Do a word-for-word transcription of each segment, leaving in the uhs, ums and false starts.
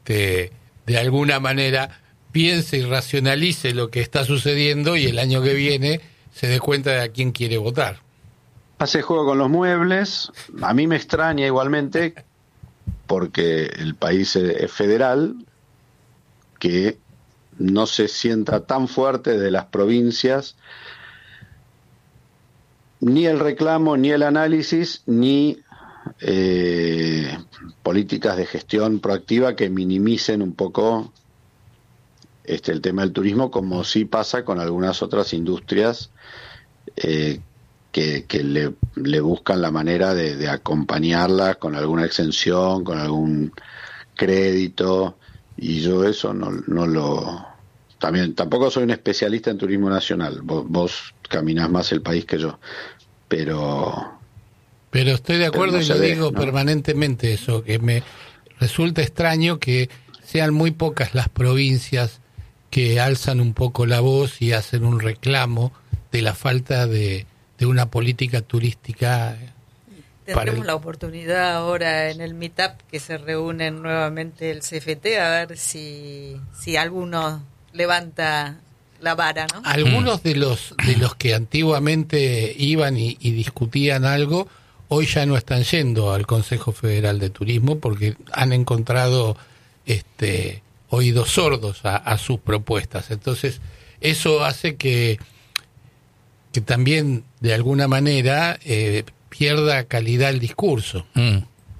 de, de alguna manera piense y racionalice lo que está sucediendo y el año que viene se dé cuenta de a quién quiere votar. Hace juego con los muebles. A mí me extraña igualmente, porque el país es federal, que no se sienta tan fuerte de las provincias ni el reclamo, ni el análisis, ni eh, políticas de gestión proactiva que minimicen un poco este el tema del turismo, como sí pasa con algunas otras industrias eh, que, que le, le buscan la manera de, de acompañarla con alguna exención, con algún crédito, y yo eso no, no lo... También tampoco soy un especialista en turismo nacional, vos, vos caminás más el país que yo, pero... Pero estoy de acuerdo no y lo ve, digo ¿no? permanentemente eso, que me resulta extraño que sean muy pocas las provincias que alzan un poco la voz y hacen un reclamo de la falta de, de una política turística. Tendremos el... la oportunidad ahora en el Meetup que se reúnen nuevamente el C F T a ver si, si alguno levanta la vara, ¿no? Algunos de los de los que antiguamente iban y, y discutían algo, hoy ya no están yendo al Consejo Federal de Turismo porque han encontrado este oídos sordos a, a sus propuestas. Entonces, eso hace que, que también, de alguna manera, eh, pierda calidad el discurso. Mm.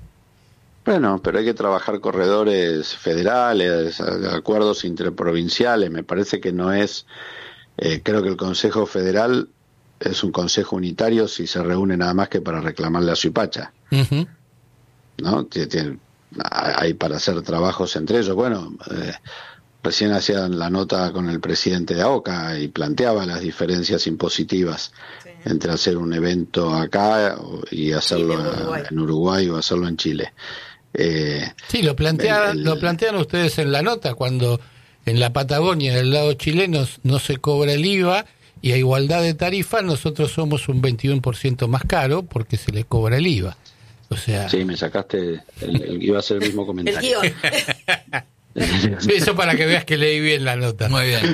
Bueno, pero hay que trabajar corredores federales, acuerdos interprovinciales. Me parece que no es... Eh, creo que el Consejo Federal es un consejo unitario si se reúne nada más que para reclamarle a Suipacha. Uh-huh. ¿No? Tiene... tiene hay para hacer trabajos entre ellos. Bueno, eh, recién hacían la nota con el presidente de A O C A y planteaba las diferencias impositivas sí. entre hacer un evento acá y hacerlo sí, en, Uruguay. en Uruguay o hacerlo en Chile. Eh, sí, lo plantean, el, lo plantean ustedes en la nota, cuando en la Patagonia, del lado chileno, no se cobra el I V A y a igualdad de tarifa nosotros somos un veintiuno por ciento más caro porque se le cobra el I V A. O sea... Sí, me sacaste, el, el, iba a ser el mismo comentario. El guión. Eso para que veas que leí bien la nota. Muy bien.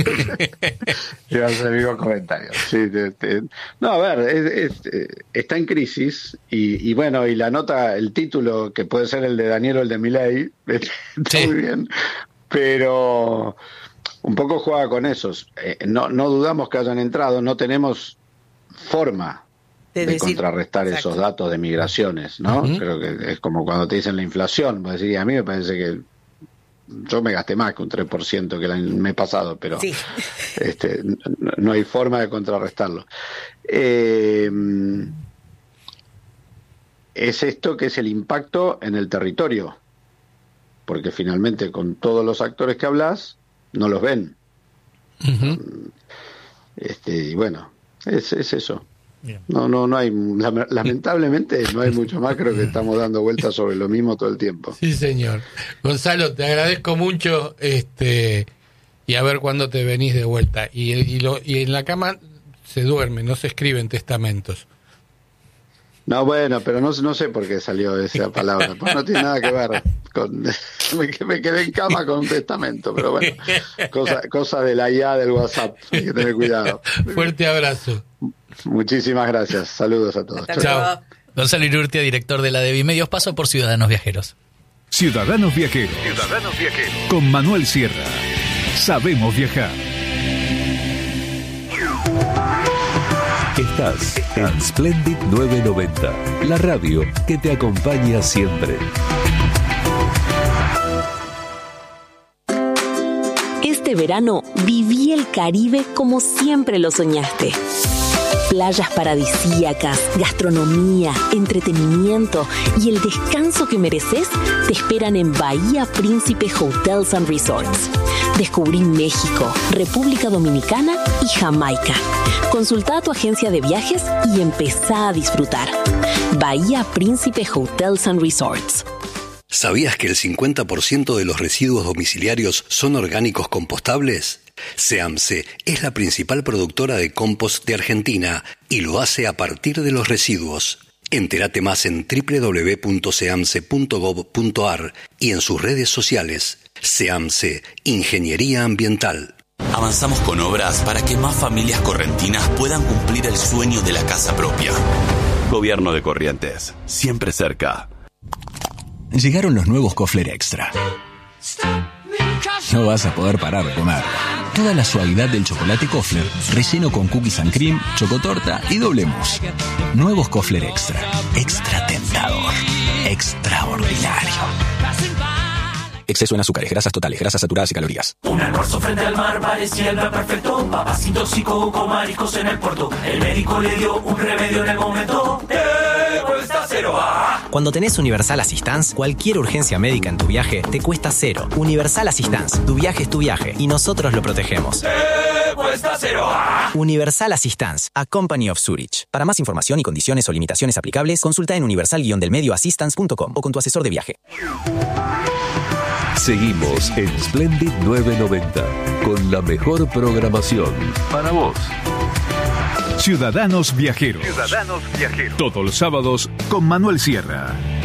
Iba a ser el mismo comentario. Sí, te, te... No, a ver, es, es, está en crisis y, y bueno, y la nota, el título, que puede ser el de Daniel o el de Milei, está sí. muy bien, pero un poco juega con esos. Eh, no, no dudamos que hayan entrado, no tenemos forma de, de decir, contrarrestar exacto. esos datos de migraciones, ¿no? Uh-huh. Creo que es como cuando te dicen la inflación, pues decir, a mí me parece que yo me gasté más que un tres por ciento que el año, mes pasado, pero sí. este, no, no hay forma de contrarrestarlo. Eh, es esto que es el impacto en el territorio, porque finalmente con todos los actores que hablas, no los ven. Uh-huh. Este, y bueno, es, es eso. Bien. No, no, no hay, lamentablemente no hay mucho más, creo que estamos dando vueltas sobre lo mismo todo el tiempo. Sí, señor. Gonzalo, te agradezco mucho, este, y a ver cuándo te venís de vuelta. Y, y, lo, y en la cama se duerme, no se escriben testamentos. No, bueno, pero no, no sé por qué salió esa palabra, pues no tiene nada que ver con... Me, me quedé en cama con un testamento, pero bueno, cosa, cosa de la I A del WhatsApp, hay que tener cuidado. Fuerte abrazo. Muchísimas gracias, saludos a todos. Chao. Chao. Gonzalo Irurtia, director de la Devi Medios, paso por Ciudadanos Viajeros. Ciudadanos Viajeros. Ciudadanos Viajeros. Con Manuel Sierra. Sabemos viajar. Estás en Splendid novecientos noventa, la radio que te acompaña siempre. Este verano viví el Caribe como siempre lo soñaste. Playas paradisíacas, gastronomía, entretenimiento y el descanso que mereces te esperan en Bahía Príncipe Hotels and Resorts. Descubrí México, República Dominicana y Jamaica. Consulta a tu agencia de viajes y empezá a disfrutar. Bahía Príncipe Hotels and Resorts. ¿Sabías que el cincuenta por ciento de los residuos domiciliarios son orgánicos compostables? SEAMSE es la principal productora de compost de Argentina y lo hace a partir de los residuos. Entérate más en doble u doble u doble u punto seamse punto gob punto ar y en sus redes sociales. SEAMSE, Ingeniería Ambiental. Avanzamos con obras para que más familias correntinas puedan cumplir el sueño de la casa propia. Gobierno de Corrientes, siempre cerca. Llegaron los nuevos Kofler Extra. No vas a poder parar de comer. Toda la suavidad del chocolate Kofler, relleno con cookies and cream, chocotorta y doble mousse. Nuevos Kofler Extra. Extra tentador. Extraordinario. Exceso en azúcares, grasas totales, grasas saturadas y calorías. Un almuerzo frente al mar parecía el plan perfecto. Papá sin tóxico con mariscos en el puerto. El médico le dio un remedio en el momento. ¡Eh! Cuesta cero. ¡Ah! Cuando tenés Universal Assistance, cualquier urgencia médica en tu viaje te cuesta cero. Universal Assistance, tu viaje es tu viaje y nosotros lo protegemos. ¡Eh! Cuesta cero. ¡Ah! Universal Assistance, a Company of Zurich. Para más información y condiciones o limitaciones aplicables, consulta en universal guion del medio assistance punto com o con tu asesor de viaje. Seguimos en Splendid novecientos noventa con la mejor programación para vos. Ciudadanos Viajeros. Ciudadanos Viajeros. Todos los sábados con Manuel Sierra.